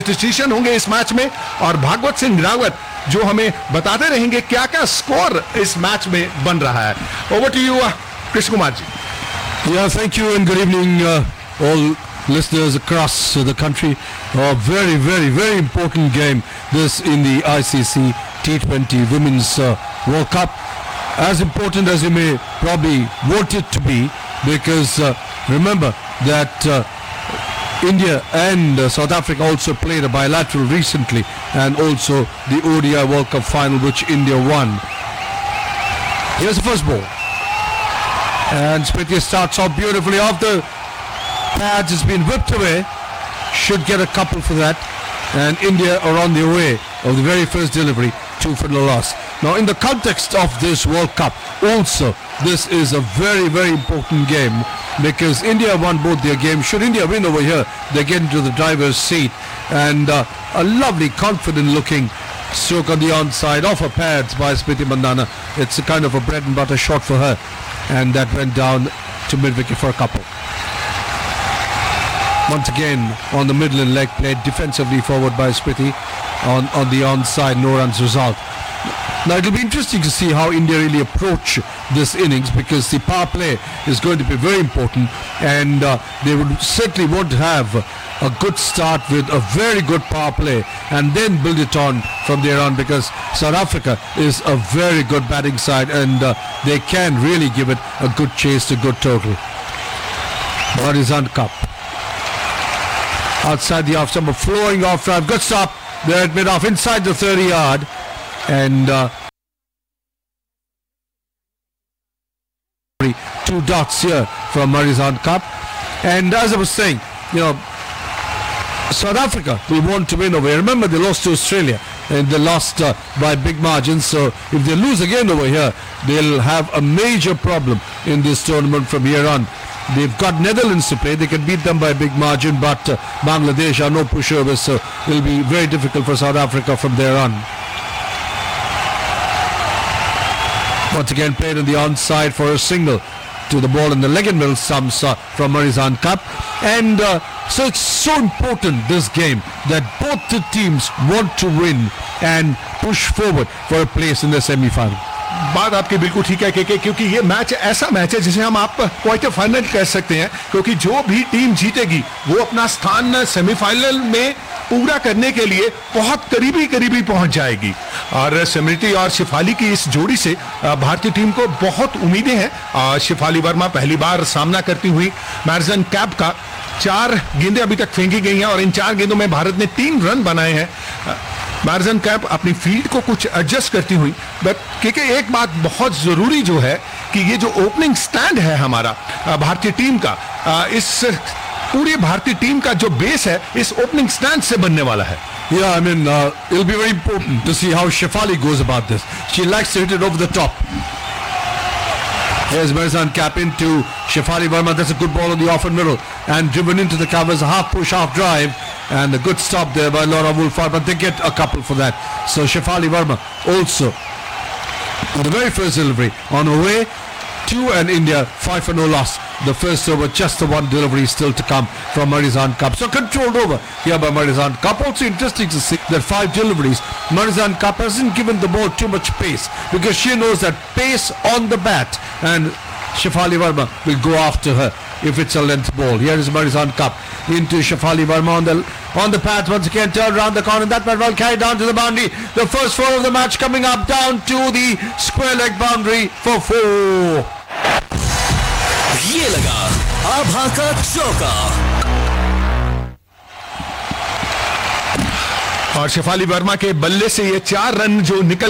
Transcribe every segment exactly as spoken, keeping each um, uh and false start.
Statistician होंगे इस match में और भागवत सिंह रावत जो हमें बताते रहेंगे क्या क्या स्कोर इस मैच में बन रहा है. Over to you Krishna Kumar ji. Yeah, thank you and good evening uh, all listeners across uh, the country. A very, very, very important game this in the I C C T twenty Women's uh, World Cup. As important as you may probably want it to be, because uh, remember that uh, India and uh, South Africa also played a bilateral recently, and also the O D I World Cup final which India won. Here's the first ball. And Smriti starts off beautifully off the pads, has been whipped away. Should get a couple for that. And India are on their way of the very first delivery, two for the loss. Now in the context of this World Cup, also this is a very, very important game because India won both their games. Should India win over here, they get into the driver's seat. And uh, a lovely, confident looking stroke on the onside off her pads by Smriti Mandhana. It's a kind of a bread and butter shot for her. And that went down to mid-wicket for a couple. Once again on the middle and leg played defensively forward by Smriti on, on the onside, no runs result. Now it'll be interesting to see how India really approach this innings because the power play is going to be very important, and uh, they would certainly want to have a good start with a very good power play and then build it on from there on, because South Africa is a very good batting side and uh, they can really give it a good chase to good total. Marizanne Kapp outside the off stump, flowing off drive, good stop there at mid-off inside the thirty yard, and uh, two dots here from Marizanne Kapp. And as I was saying, you know, South Africa will want to win over here. Remember, they lost to Australia and they lost uh, by big margins. So if they lose again over here, they'll have a major problem in this tournament from here on. They've got Netherlands to play. They can beat them by a big margin, but uh, Bangladesh are no pushovers, so it'll be very difficult for South Africa from there on. Once again played on the onside for a single to the ball in the leg and middle stumps uh, from Marizanne Kapp. And uh, so it's so important, this game, that both the teams want to win and push forward for a place in the semi-final. बात आपकी बिल्कुल ठीक है के क्योंकि ये match ऐसा match है जिसे हम आप क्वार्टर फाइनल कह सकते हैं, क्योंकि जो भी टीम जीतेगी वो अपना स्थान सेमीफाइनल में पूरा करने के लिए बहुत करीबी करीबी पहुंच जाएगी. और स्मृति और शिफाली की इस जोड़ी से भारतीय टीम को बहुत उम्मीदें हैं. शिफाली वर्मा पहली बार सामना करती हुई मैरिजन कैप का. चार गेंदें अभी तक फेंकी गई हैं और इन चार गेंदों में भारत ने तीन रन बनाए हैं. मैरिजन कैप अपनी फील्ड को कुछ एडजस्ट करती हुई, बट क्योंकि एक बात बहुत जरूरी जो है कि ये जो ओपनिंग स्टैंड है हमारा भारतीय टीम का, इस पूरी भारतीय टीम का जो बेस है इस ओपनिंग स्टैंड से बनने वाला है. Yeah, I mean, uh, it'll be very important to see how Shefali goes about this. She likes to hit it over the top. Here's Marizanne Kapp into Shefali Verma. That's a good ball on the off and middle and driven into the covers. A half push, half drive, and a good stop there by Laura Wolfhard, but they get a couple for that. So Shefali Verma also on the very first delivery on her way. Two and India five for no loss. The first over, just the one delivery still to come from Marizanne Kapp. So controlled over here by Marizanne Kapp. Also interesting to see that five deliveries. Marizanne Kapp hasn't given the ball too much pace because she knows that pace on the bat, and Shefali Verma will go after her if it's a length ball. Here is Marizanne Kapp into Shefali Verma on the on the path once again, turned around the corner. That might well carry down to the boundary. The first four of the match coming up down to the square leg boundary for four. ये लगा आभा का चौका. और शेफाली वर्मा के बल्ले से ये चार रन जो निकल,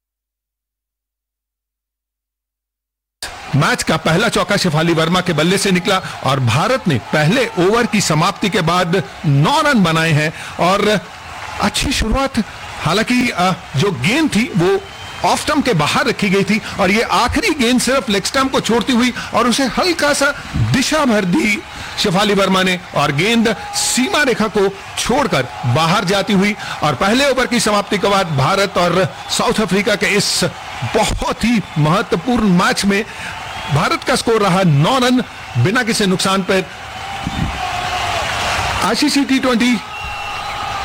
मैच का पहला चौका शेफाली वर्मा के बल्ले से निकला और भारत ने पहले ओवर की समाप्ति के बाद नौ रन बनाए हैं. और अच्छी शुरुआत, हालांकि जो गेंद थी वो ऑफ स्टंप के बाहर रखी गई थी और ये आखिरी गेंद सिर्फ लेग स्टंप को छोड़ती हुई और उसे हल्का सा दिशा भर दी शेफाली वर्मा ने और गेंद सीमा रेखा को छोड़कर बाहर जाती हुई. और पहले ओवर की समाप्ति के बाद भारत और साउथ अफ्रीका के इस बहुत ही महत्वपूर्ण मैच में भारत का स्कोर रहा नौ रन बिना किसी नुकसान पर. ICC T twenty